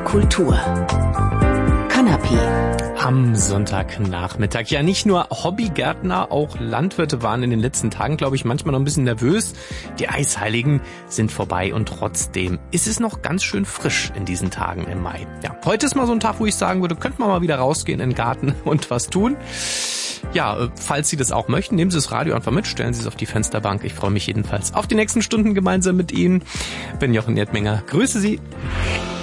Kultur. Kanapé. Am Sonntagnachmittag. Ja, nicht nur Hobbygärtner, auch Landwirte waren in den letzten Tagen, glaube ich, manchmal noch ein bisschen nervös. Die Eisheiligen sind vorbei und trotzdem ist es noch ganz schön frisch in diesen Tagen im Mai. Ja, heute ist mal so ein Tag, wo ich sagen würde, könnte man mal wieder rausgehen in den Garten und was tun. Ja, falls Sie das auch möchten, nehmen Sie das Radio einfach mit, stellen Sie es auf die Fensterbank. Ich freue mich jedenfalls auf die nächsten Stunden gemeinsam mit Ihnen. Bin Jochen Erdmenger. Grüße Sie.